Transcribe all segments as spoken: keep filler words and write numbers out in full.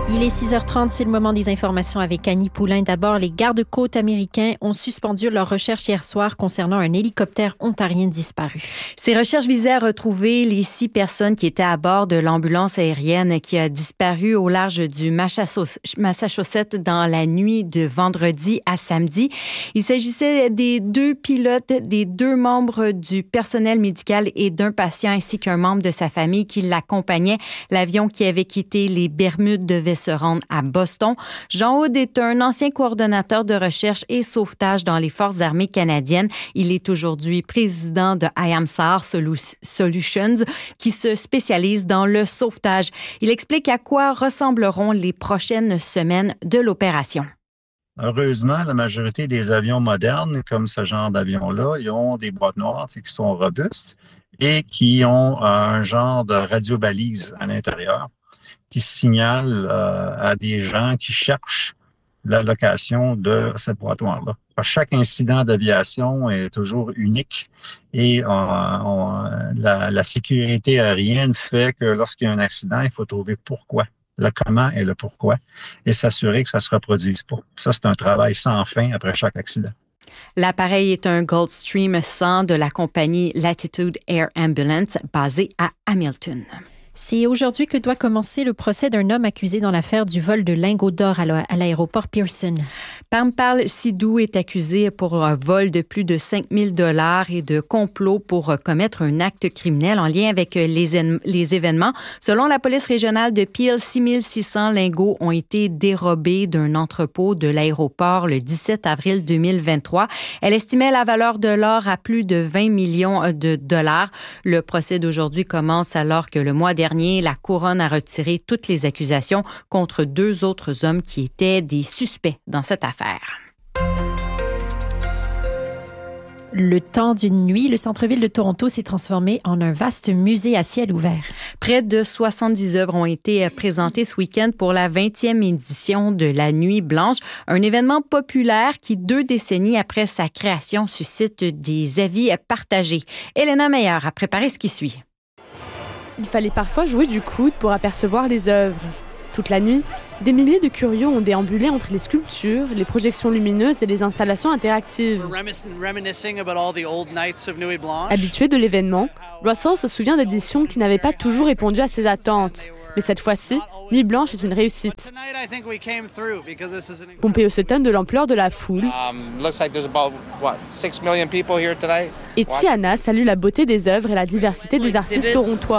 Il est six heures trente, c'est le moment des informations avec Annie Poulain. D'abord, les gardes-côtes américains ont suspendu leur recherche hier soir concernant un hélicoptère ontarien disparu. Ces recherches visaient à retrouver les six personnes qui étaient à bord de l'ambulance aérienne qui a disparu au large du Massachusetts dans la nuit de vendredi à samedi. Il s'agissait des deux pilotes, des deux membres du personnel médical et d'un patient ainsi qu'un membre de sa famille qui l'accompagnait. L'avion qui avait quitté les Bermudes devait se rendre à Boston. Jean Houde est un ancien coordonnateur de recherche et sauvetage dans les Forces armées canadiennes. Il est aujourd'hui président de I A M S A R Solutions qui se spécialise dans le sauvetage. Il explique à quoi ressembleront les prochaines semaines de l'opération. Heureusement, la majorité des avions modernes, comme ce genre d'avion-là, ils ont des boîtes noires qui sont robustes et qui ont un genre de radiobalise à l'intérieur qui signale euh, à des gens qui cherchent la location de cette boîte noire-là. Chaque incident d'aviation est toujours unique et on, on, la, la sécurité aérienne fait que lorsqu'il y a un accident, il faut trouver pourquoi, le comment et le pourquoi et s'assurer que ça ne se reproduise pas. Ça, c'est un travail sans fin après chaque accident. L'appareil est un Gulfstream cent de la compagnie Latitude Air Ambulance basée à Hamilton. C'est aujourd'hui que doit commencer le procès d'un homme accusé dans l'affaire du vol de lingots d'or à l'aéroport Pearson. Parmpal Sidhu est accusé pour un vol de plus de cinq mille dollars et de complot pour commettre un acte criminel en lien avec les, en- les événements. Selon la police régionale de Peel, six mille six cents lingots ont été dérobés d'un entrepôt de l'aéroport le dix-sept avril deux mille vingt-trois. Elle estimait la valeur de l'or à plus de vingt millions de dollars. Le procès d'aujourd'hui commence alors que le mois dernier, la couronne a retiré toutes les accusations contre deux autres hommes qui étaient des suspects dans cette affaire. Le temps d'une nuit, le centre-ville de Toronto s'est transformé en un vaste musée à ciel ouvert. Près de soixante-dix œuvres ont été présentées ce week-end pour la vingtième édition de la Nuit blanche, un événement populaire qui, deux décennies après sa création, suscite des avis partagés. Elena Meyer a préparé ce qui suit. Il fallait parfois jouer du coude pour apercevoir les œuvres. Toute la nuit, des milliers de curieux ont déambulé entre les sculptures, les projections lumineuses et les installations interactives. Habitué de l'événement, Russell se souvient d'éditions qui n'avaient pas toujours répondu à ses attentes. Mais cette fois-ci, Nuit blanche est une réussite. Pompeo s'étonne de l'ampleur de la foule. Et Tiana salue la beauté des œuvres et la diversité des artistes torontois.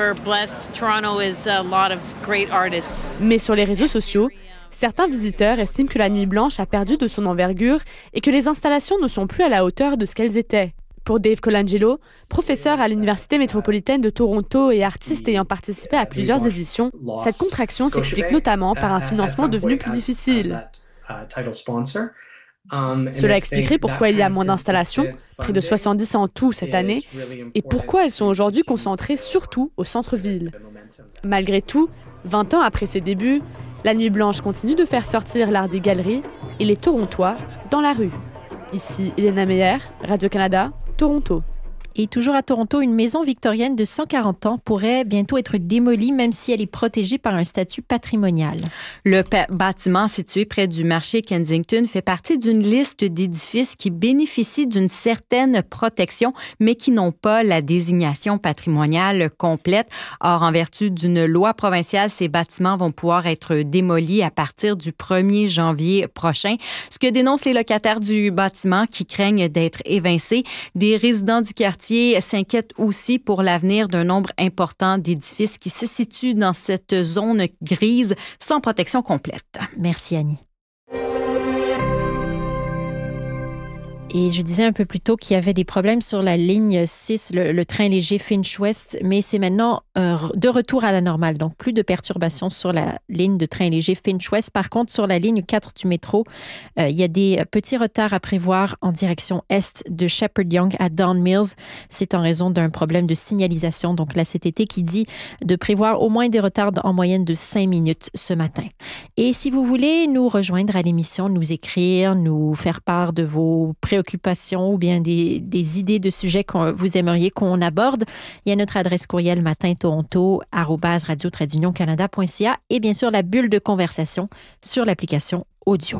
Mais sur les réseaux sociaux, certains visiteurs estiment que la Nuit blanche a perdu de son envergure et que les installations ne sont plus à la hauteur de ce qu'elles étaient. Pour Dave Colangelo, professeur à l'Université métropolitaine de Toronto et artiste ayant participé à plusieurs éditions, cette contraction s'explique notamment par un financement devenu plus difficile. Cela expliquerait pourquoi il y a moins d'installations, près de soixante-dix en tout cette année, et pourquoi elles sont aujourd'hui concentrées surtout au centre-ville. Malgré tout, vingt ans après ses débuts, la Nuit blanche continue de faire sortir l'art des galeries et les Torontois dans la rue. Ici Elena Meyer, Radio-Canada, Toronto. Et toujours à Toronto, une maison victorienne de cent quarante ans pourrait bientôt être démolie, même si elle est protégée par un statut patrimonial. Le pa- bâtiment situé près du marché Kensington fait partie d'une liste d'édifices qui bénéficient d'une certaine protection, mais qui n'ont pas la désignation patrimoniale complète. Or, en vertu d'une loi provinciale, ces bâtiments vont pouvoir être démolis à partir du premier janvier prochain. Ce que dénoncent les locataires du bâtiment qui craignent d'être évincés. Des résidents du quartier s'inquiètent aussi pour l'avenir d'un nombre important d'édifices qui se situent dans cette zone grise sans protection complète. Merci Annie. Et je disais un peu plus tôt qu'il y avait des problèmes sur la ligne six, le, le train léger Finch West, mais c'est maintenant euh, de retour à la normale. Donc, plus de perturbations sur la ligne de train léger Finch West. Par contre, sur la ligne quatre du métro, euh, il y a des petits retards à prévoir en direction est de Shepherd Young à Don Mills. C'est en raison d'un problème de signalisation. Donc, la C T T qui dit de prévoir au moins des retards en moyenne de cinq minutes ce matin. Et si vous voulez nous rejoindre à l'émission, nous écrire, nous faire part de vos préoccupations, préoccupations ou bien des, des idées de sujets que vous aimeriez qu'on aborde, il y a notre adresse courriel matintoronto arobase radio tiret union canada point c a et bien sûr la bulle de conversation sur l'application audio.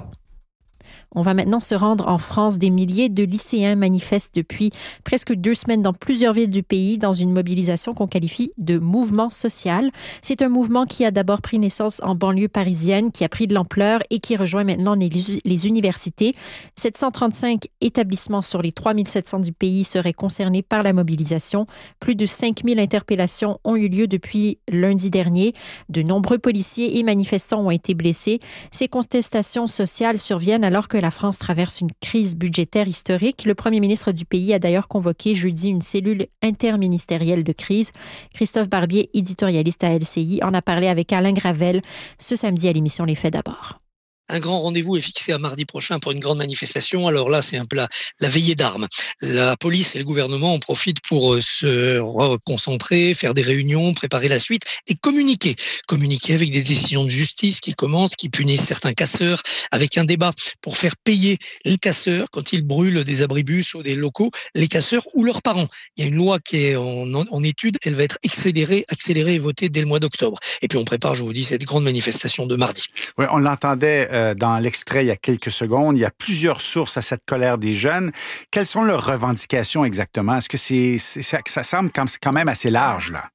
On va maintenant se rendre en France. Des milliers de lycéens manifestent depuis presque deux semaines dans plusieurs villes du pays dans une mobilisation qu'on qualifie de mouvement social. C'est un mouvement qui a d'abord pris naissance en banlieue parisienne, qui a pris de l'ampleur et qui rejoint maintenant les, les universités. sept cent trente-cinq établissements sur les trois mille sept cents du pays seraient concernés par la mobilisation. Plus de cinq mille interpellations ont eu lieu depuis lundi dernier. De nombreux policiers et manifestants ont été blessés. Ces contestations sociales surviennent alors que la France traverse une crise budgétaire historique. Le premier ministre du pays a d'ailleurs convoqué jeudi une cellule interministérielle de crise. Christophe Barbier, éditorialiste à L C I, en a parlé avec Alain Gravel ce samedi à l'émission Les Faits d'abord. Un grand rendez-vous est fixé à mardi prochain pour une grande manifestation. Alors là, c'est un peu la, la veillée d'armes. La police et le gouvernement en profitent pour se reconcentrer, faire des réunions, préparer la suite et communiquer. Communiquer avec des décisions de justice qui commencent, qui punissent certains casseurs, avec un débat pour faire payer les casseurs quand ils brûlent des abribus ou des locaux, les casseurs ou leurs parents. Il y a une loi qui est en, en étude, elle va être accélérée, accélérée et votée dès le mois d'octobre. Et puis on prépare, je vous dis, cette grande manifestation de mardi. Oui, on l'entendait dans l'extrait il y a quelques secondes. Il y a plusieurs sources à cette colère des jeunes. Quelles sont leurs revendications exactement? Est-ce que c'est, c'est ça, ça semble quand même assez large, là?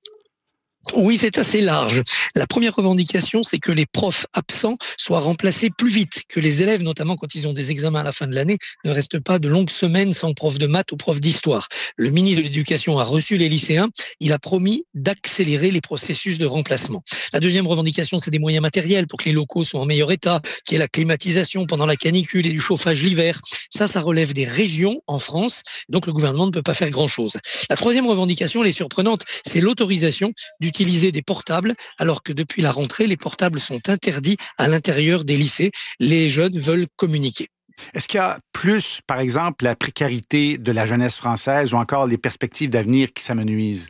Oui, c'est assez large. La première revendication, c'est que les profs absents soient remplacés plus vite, que les élèves, notamment quand ils ont des examens à la fin de l'année, ne restent pas de longues semaines sans prof de maths ou prof d'histoire. Le ministre de l'Éducation a reçu les lycéens. Il a promis d'accélérer les processus de remplacement. La deuxième revendication, c'est des moyens matériels pour que les locaux soient en meilleur état, qu'il y ait la climatisation pendant la canicule et du chauffage l'hiver. Ça, ça relève des régions en France. Donc, le gouvernement ne peut pas faire grand-chose. La troisième revendication, elle est surprenante, c'est l'autorisation du utiliser des portables, alors que depuis la rentrée, les portables sont interdits à l'intérieur des lycées. Les jeunes veulent communiquer. Est-ce qu'il y a plus, par exemple, la précarité de la jeunesse française ou encore les perspectives d'avenir qui s'amenuisent?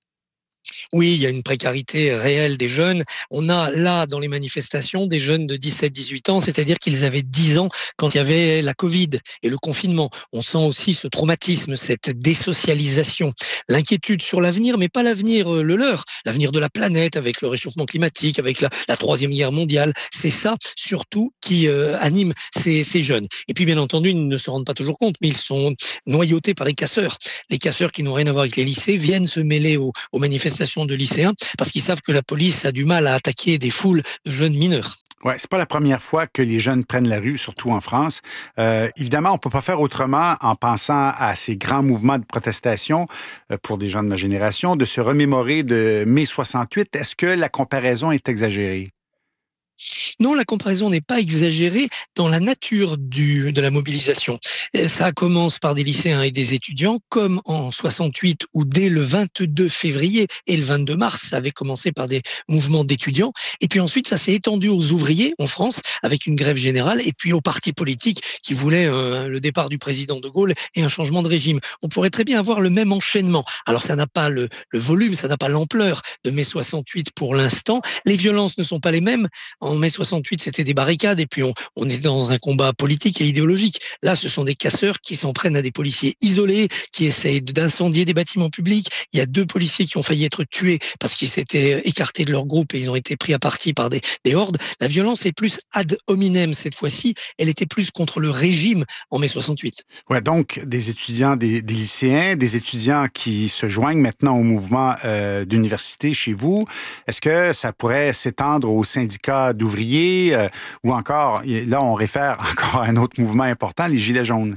Oui, il y a une précarité réelle des jeunes. On a là, dans les manifestations, des jeunes de dix-sept à dix-huit ans, c'est-à-dire qu'ils avaient dix ans quand il y avait la Covid et le confinement. On sent aussi ce traumatisme, cette désocialisation, l'inquiétude sur l'avenir, mais pas l'avenir le leur, l'avenir de la planète avec le réchauffement climatique, avec la, la troisième guerre mondiale. C'est ça, surtout, qui euh, anime ces, ces jeunes. Et puis, bien entendu, ils ne se rendent pas toujours compte, mais ils sont noyautés par les casseurs. Les casseurs qui n'ont rien à voir avec les lycées viennent se mêler aux, aux manifestations de lycéens parce qu'ils savent que la police a du mal à attaquer des foules de jeunes mineurs. Ouais, c'est pas la première fois que les jeunes prennent la rue, surtout en France. Euh, évidemment, on peut pas faire autrement en pensant à ces grands mouvements de protestation euh, pour des gens de ma génération, de se remémorer de mai soixante-huit. Est-ce que la comparaison est exagérée? Non, la comparaison n'est pas exagérée dans la nature du, de la mobilisation. Ça commence par des lycéens et des étudiants, comme en soixante-huit où dès le vingt-deux février et le vingt-deux mars, ça avait commencé par des mouvements d'étudiants. Et puis ensuite, ça s'est étendu aux ouvriers en France avec une grève générale et puis aux partis politiques qui voulaient euh, le départ du président de Gaulle et un changement de régime. On pourrait très bien avoir le même enchaînement. Alors ça n'a pas le, le volume, ça n'a pas l'ampleur de mai soixante-huit pour l'instant. Les violences ne sont pas les mêmes. En mai soixante-huit, c'était des barricades et puis on, on était dans un combat politique et idéologique. Là, ce sont des casseurs qui s'en prennent à des policiers isolés, qui essayent d'incendier des bâtiments publics. Il y a deux policiers qui ont failli être tués parce qu'ils s'étaient écartés de leur groupe et ils ont été pris à partie par des, des hordes. La violence est plus ad hominem cette fois-ci. Elle était plus contre le régime en mai soixante-huit. Ouais, donc des étudiants, des, des lycéens, des étudiants qui se joignent maintenant au mouvement euh, d'université chez vous. Est-ce que ça pourrait s'étendre aux syndicats d'ouvriers euh, ou encore, là on réfère encore à un autre mouvement important, les Gilets jaunes?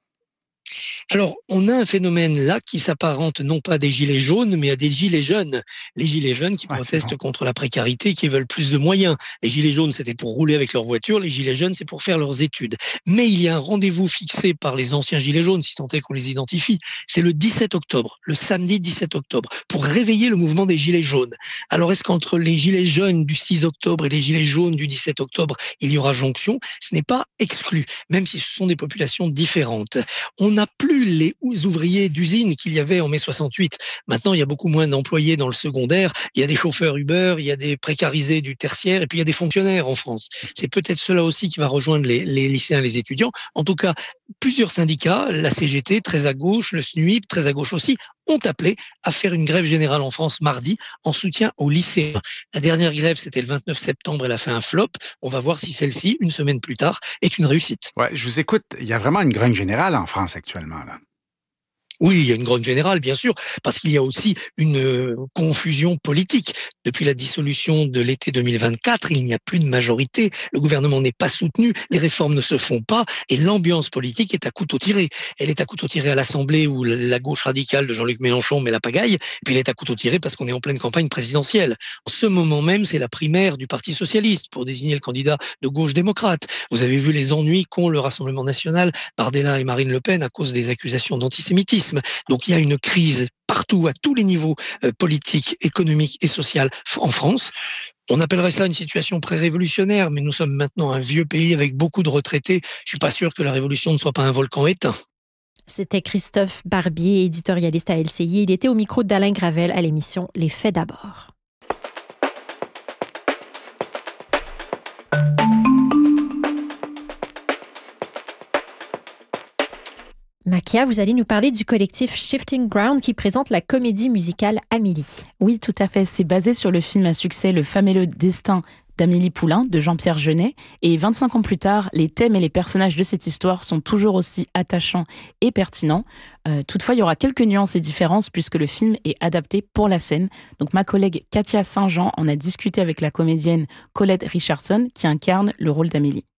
Alors, on a un phénomène là qui s'apparente non pas à des gilets jaunes, mais à des gilets jeunes. Les gilets jeunes qui ouais, protestent bon. contre la précarité, qui veulent plus de moyens. Les gilets jaunes, c'était pour rouler avec leur voiture. Les gilets jaunes, c'est pour faire leurs études. Mais il y a un rendez-vous fixé par les anciens gilets jaunes, si tant est qu'on les identifie. C'est le dix-sept octobre, le samedi dix-sept octobre, pour réveiller le mouvement des gilets jaunes. Alors, est-ce qu'entre les gilets jaunes du six octobre et les gilets jaunes du dix-sept octobre, il y aura jonction? Ce n'est pas exclu, même si ce sont des populations différentes. On n'a plus les ouvriers d'usine qu'il y avait en mai soixante-huit. Maintenant, il y a beaucoup moins d'employés dans le secondaire. Il y a des chauffeurs Uber, il y a des précarisés du tertiaire, et puis il y a des fonctionnaires en France. C'est peut-être cela aussi qui va rejoindre les, les lycéens, les étudiants. En tout cas, plusieurs syndicats, la C G T, très à gauche, le S N U I P, très à gauche aussi, ont appelé à faire une grève générale en France mardi en soutien aux lycéens. La dernière grève, c'était le vingt-neuf septembre, elle a fait un flop. On va voir si celle-ci, une semaine plus tard, est une réussite. Ouais, je vous écoute. Il y a vraiment une grogne générale en France actuellement, là. Oui, il y a une grogne générale, bien sûr, parce qu'il y a aussi une euh, confusion politique. Depuis la dissolution de l'été deux mille vingt-quatre, il n'y a plus de majorité, le gouvernement n'est pas soutenu, les réformes ne se font pas, et l'ambiance politique est à couteau tiré. Elle est à couteau tiré à l'Assemblée, où la gauche radicale de Jean-Luc Mélenchon met la pagaille, puis elle est à couteau tiré parce qu'on est en pleine campagne présidentielle. En ce moment même, c'est la primaire du Parti socialiste pour désigner le candidat de gauche démocrate. Vous avez vu les ennuis qu'ont le Rassemblement national, Bardella et Marine Le Pen, à cause des accusations d'antisémitisme. Donc il y a une crise partout, à tous les niveaux euh, politiques, économiques et sociaux en France. On appellerait ça une situation pré-révolutionnaire, mais nous sommes maintenant un vieux pays avec beaucoup de retraités. Je suis pas sûr que la révolution ne soit pas un volcan éteint. C'était Christophe Barbier, éditorialiste à L C I. Il était au micro d'Alain Gravel à l'émission Les Faits d'abord. Makia, vous allez nous parler du collectif Shifting Ground qui présente la comédie musicale Amélie. Oui, tout à fait. C'est basé sur le film à succès Le fameux destin d'Amélie Poulain de Jean-Pierre Jeunet. Et vingt-cinq ans plus tard, les thèmes et les personnages de cette histoire sont toujours aussi attachants et pertinents. Euh, toutefois, il y aura quelques nuances et différences puisque le film est adapté pour la scène. Donc ma collègue Katia Saint-Jean en a discuté avec la comédienne Colette Richardson qui incarne le rôle d'Amélie.